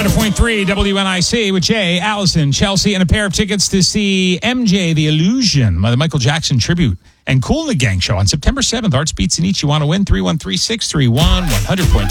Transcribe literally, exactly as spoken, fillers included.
hundred point three W N I C with Jay, Allison, Chelsea, and a pair of tickets to see M J The Illusion, the Michael Jackson tribute, and Kool and the Gang show on September seventh. Arts Beats and Eats. You want to win? three one three, six three one, one hundred point three